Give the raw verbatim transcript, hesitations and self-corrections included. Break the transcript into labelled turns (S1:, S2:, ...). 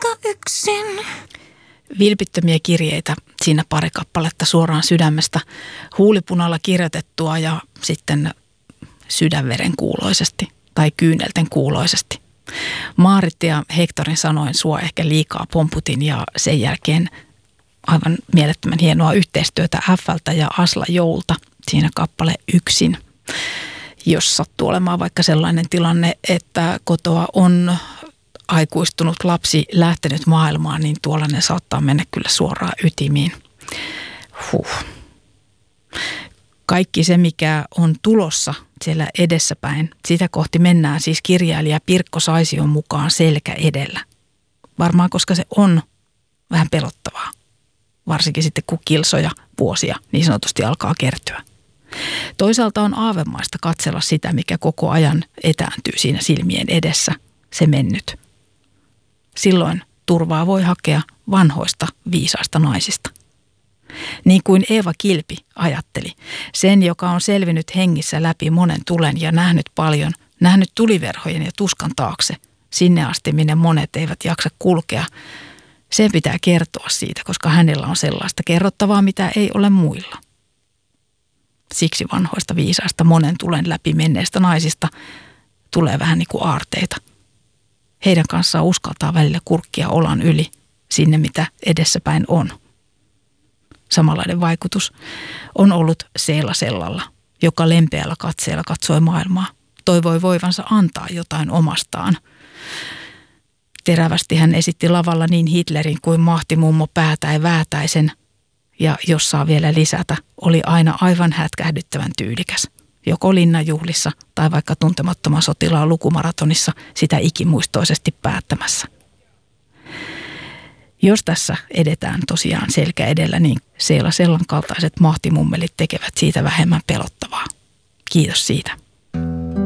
S1: aika yksin.
S2: Vilpittömiä kirjeitä, siinä pari kappaletta suoraan sydämestä, huulipunalla kirjoitettua ja sitten sydänveren kuuloisesti tai kyynelten kuuloisesti. Maarit ja Hektorin sanoin sua ehkä liikaa pomputin ja sen jälkeen aivan mielettömän hienoa yhteistyötä F:ltä ja Asla Joulta. Siinä kappale Yksin, jos sattuu olemaan vaikka sellainen tilanne, että kotoa on aikuistunut lapsi lähtenyt maailmaan, niin tuollainen saattaa mennä kyllä suoraan ytimiin. Huh. Kaikki se, mikä on tulossa siellä edessäpäin, sitä kohti mennään siis kirjailija Pirkko Saision mukaan selkä edellä. Varmaan koska se on vähän pelottavaa, varsinkin sitten kun kilsoja vuosia niin sanotusti alkaa kertyä. Toisaalta on aavemaista katsella sitä, mikä koko ajan etääntyy siinä silmien edessä, se mennyt. Silloin turvaa voi hakea vanhoista viisaista naisista. Niin kuin Eeva Kilpi ajatteli, sen, joka on selvinnyt hengissä läpi monen tulen ja nähnyt paljon, nähnyt tuliverhojen ja tuskan taakse, sinne asti minne monet eivät jaksa kulkea. Sen pitää kertoa siitä, koska hänellä on sellaista kerrottavaa, mitä ei ole muilla. Siksi vanhoista viisaista monen tulen läpi menneistä naisista tulee vähän niin kuin aarteita. Heidän kanssaan uskaltaa välillä kurkkia olan yli sinne, mitä edessäpäin on. Samanlainen vaikutus on ollut Seela Sellalla, joka lempeällä katseella katsoi maailmaa. Toivoi voivansa antaa jotain omastaan. Terävästi hän esitti lavalla niin Hitlerin kuin mahtimummo Päätäi Väätäisen, ja jos saa vielä lisätä, oli aina aivan hätkähdyttävän tyylikäs. Joko linnanjuhlissa tai vaikka tuntemattoman sotilaan lukumaratonissa sitä ikimuistoisesti päättämässä. Jos tässä edetään tosiaan selkä edellä, niin Seela Sellan kaltaiset mahtimummelit tekevät siitä vähemmän pelottavaa. Kiitos siitä.